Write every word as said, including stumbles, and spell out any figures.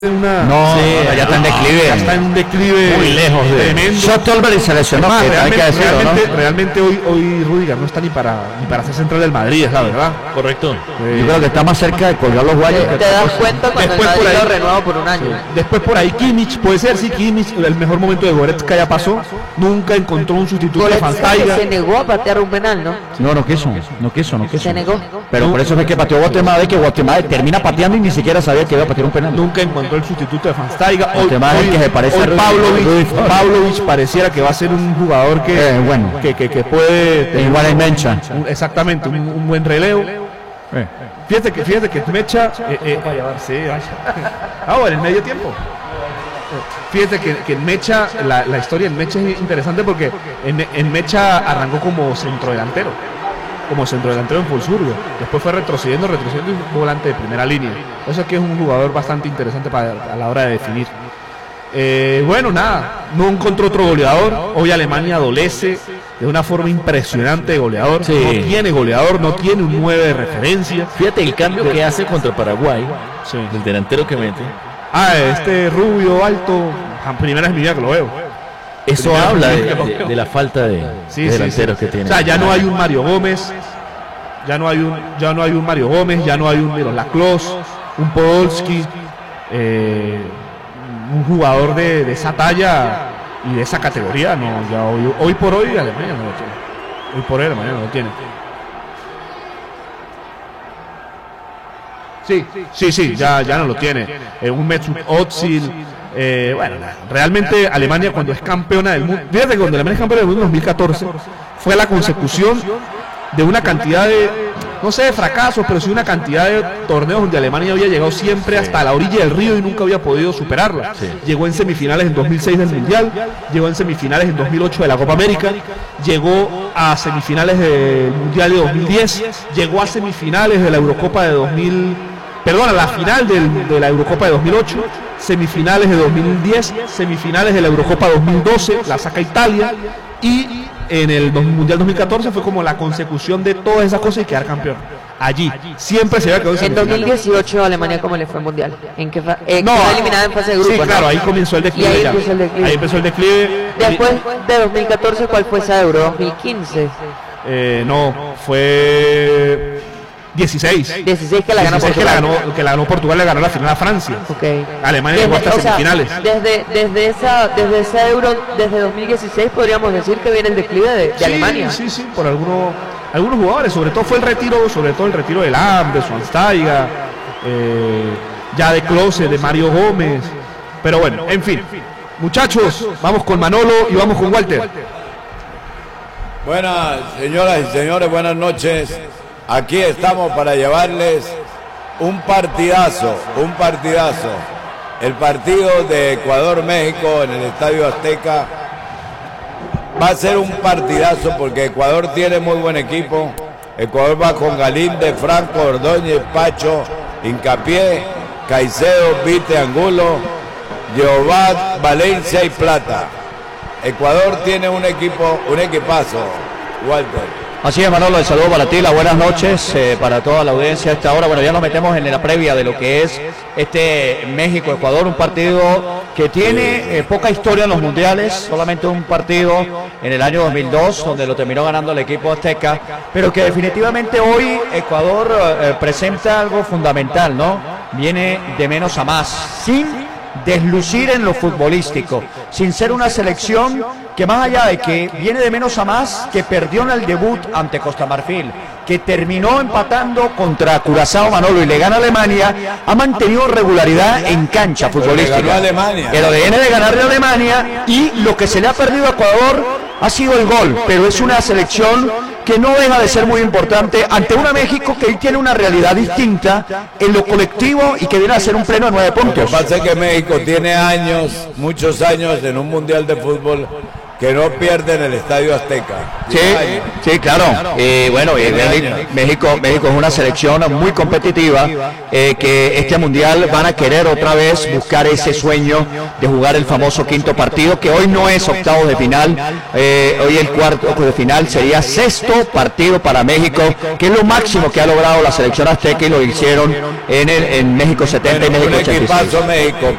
Una, no, sí, no, ya está en declive, ya está en un declive muy lejos de tremendo. Stolberg se lesionó, Además, que realmente, hay que decirlo, realmente, ¿no? realmente hoy, hoy Rudiger no está ni para ni para ser central del Madrid, es la verdad. Correcto. Eh, Yo creo que está más cerca de colgar los guayos. Te, te das cuenta cuando Después el por Madrid ahí- lo renueva por un año. Después por ahí Kimmich, puede ser, sí, Kimmich, el mejor momento de Goretzka ya pasó. Nunca encontró un sustituto de Van Goretzka que Steiger. se negó a patear un penal, ¿no? No, no quiso, no quiso, no quiso. Se negó. Pero por eso es que pateó Guatemala, que Guatemala termina pateando y ni siquiera sabía que iba a patear un penal. Nunca encontró el sustituto de Van Steiger. Hoy, Guatemala es el hoy- que se parece hoy a Rudiger. Pavlovic, Rudiger. Pavlovic pareciera que va a ser un jugador que, Eh, bueno. que, que, que puede tener Igual en Mencha. un- exactamente un, un buen relevo. Eh. Fíjate que fíjate que Mecha eh, eh, sí, vaya. Ah, bueno, en medio tiempo. Fíjate que, que en Mecha, la, la historia en Mecha es interesante porque en, en Mecha arrancó como centrodelantero, como centrodelantero en Wolfsburgo. Después fue retrocediendo, retrocediendo y fue volante de primera línea. Eso es que es un jugador bastante interesante para, a la hora de definir. Eh, bueno, nada, no encontró otro goleador. Hoy Alemania adolece de una forma impresionante de goleador. Sí. No tiene goleador, no tiene un nueve de referencia. Fíjate el cambio que hace contra Paraguay, Sí. el delantero que mete. Ah, este rubio, alto, primera vez en mi vida que lo veo. Eso Primera habla vez de, que lo de- veo. de la falta de, Sí, de sí, delanteros sí. que tiene. O sea, ya no hay un Mario Gómez, ya no hay un, ya no hay un Mario Gómez, ya no hay un Miroslav Klose, un Podolski, eh, un jugador de, de esa talla y de esa categoría. No, ya hoy, hoy por hoy Alemania no lo tiene. Hoy por hoy Alemania no lo tiene. Sí, sí, sí, ya, ya no lo tiene. Eh, un Mesut Özil. Eh, bueno, realmente Alemania cuando es campeona del mundo, fíjate que cuando Alemania es campeona del mundo en dos mil catorce fue la consecución de una cantidad de, no sé, de fracasos, pero sí una cantidad de torneos donde Alemania había llegado siempre hasta la orilla del río y nunca había podido superarla. Sí. Llegó en semifinales en dos mil seis del Mundial, llegó en semifinales en dos mil ocho de la Copa América, llegó a semifinales del Mundial de dos mil diez, llegó a semifinales de la Eurocopa de dos mil, perdón, a la final del- de la Eurocopa de dos mil ocho, semifinales de dos mil diez, semifinales de la Eurocopa dos mil doce, la saca Italia, y en el dos- Mundial dos mil catorce fue como la consecución de todas esas cosas y quedar campeón. Allí, siempre se había quedado en En dos mil semifinales. dieciocho Alemania cómo le fue en mundial, en qué fa- eh, No, quedó eliminada en fase de grupo. sí, ¿no? claro, ahí comenzó el declive. Y ahí ya. empezó el declive. Ahí empezó el declive. Después de dos mil catorce, ¿cuál fue esa Euro? dos mil quince. Eh, no, fue dieciséis. dieciséis que la ganó dieciséis que la Portugal. ganó, que la ganó Portugal, le ganó la final a Francia. Ok. Alemania llegó hasta o sea, semifinales. desde, desde, esa, desde esa Euro, desde dos mil dieciséis, podríamos decir que viene el declive de, de Sí, Alemania. Sí, sí, por algunos, algunos jugadores, sobre todo fue el retiro, sobre todo el retiro del Lam, de Schweinsteiger, eh, ya de Klose, de Mario Gómez. Pero bueno, en fin. Muchachos, vamos con Manolo y vamos con Walter. Buenas, señoras y señores, buenas noches. Aquí estamos para llevarles un partidazo, un partidazo. El partido de Ecuador-México en el Estadio Azteca va a ser un partidazo porque Ecuador tiene muy buen equipo. Ecuador va con Galíndez, Franco, Ordóñez, Pacho, Hincapié, Caicedo, Vite, Angulo, Giovat, Valencia y Plata. Ecuador tiene un equipo, un equipazo, Walter. Así es, Manolo, el saludo para ti, las buenas noches eh, para toda la audiencia a esta hora. Bueno, ya nos metemos en la previa de lo que es este México-Ecuador, un partido que tiene eh, poca historia en los mundiales, solamente un partido en el año dos mil dos, donde lo terminó ganando el equipo azteca, pero que definitivamente hoy Ecuador eh, presenta algo fundamental, ¿no? Viene de menos a más, sin deslucir en lo futbolístico, sin ser una selección que más allá de que viene de menos a más, que perdió en el debut ante Costa Marfil, que terminó empatando contra Curazao, Manolo, y le gana a Alemania, ha mantenido regularidad en cancha futbolística. Pero le ganó a Alemania. Pero viene de ganarle a Alemania y lo que se le ha perdido a Ecuador ha sido el gol, pero es una selección que no deja de ser muy importante ante una México que hoy tiene una realidad distinta en lo colectivo y que viene a ser un pleno de nueve Lo que puntos. pasa es que México tiene años, muchos años en un mundial de fútbol que no pierden el Estadio Azteca. Sí, sí, claro. Eh, bueno, eh, México, México es una selección muy competitiva eh, que este mundial van a querer otra vez buscar ese sueño de jugar el famoso quinto partido, que hoy no es octavos de final, eh, hoy el cuarto de final sería sexto partido para México, que es lo máximo que ha logrado la selección azteca y lo hicieron en, el, en México setenta y Bueno, México un ochenta y seis. equipazo México.